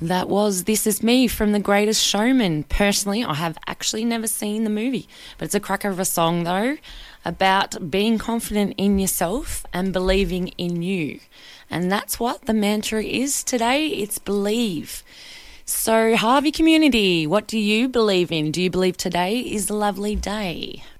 That was This Is Me from The Greatest Showman. Personally, I have actually never seen the movie, but it's a cracker of a song though, about being confident in yourself and believing in you. And that's what the mantra is today. It's believe. So Harvey community, what do you believe in? Do you believe today is a lovely day?